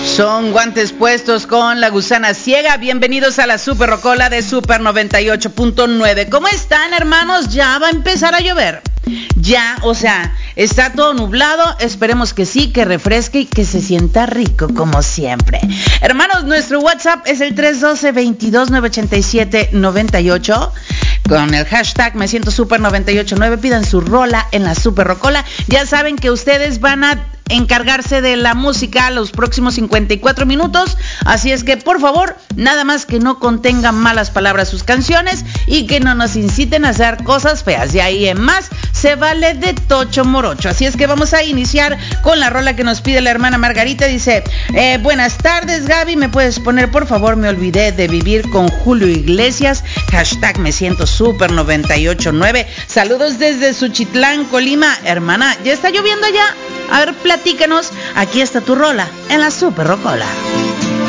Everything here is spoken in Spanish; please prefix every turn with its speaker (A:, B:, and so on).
A: Son guantes puestos con la gusana ciega. Bienvenidos a la Super Rocola de Super 98.9. ¿Cómo están, hermanos? Ya va a empezar a llover. Ya, o sea, está todo nublado. Esperemos que sí, que refresque y que se sienta rico como siempre. Hermanos, nuestro WhatsApp es el 312-22-987-98. Con el hashtag Me Siento Super 98.9. Pidan su rola en la Super Rocola. Ya saben que ustedes van a encargarse de la música los próximos 54 minutos, así es que por favor, nada más que no contengan malas palabras sus canciones y que no nos inciten a hacer cosas feas, de ahí en más se vale de tocho morocho. Así es que vamos a iniciar con la rola que nos pide la hermana Margarita. Dice, buenas tardes Gaby, ¿me puedes poner por favor Me Olvidé de Vivir con Julio Iglesias? Hashtag Me Siento Super 98.9. Saludos desde Suchitlán, Colima. Hermana, ¿ya está lloviendo allá? A ver, platícanos, aquí está tu rola en la Super Rocola.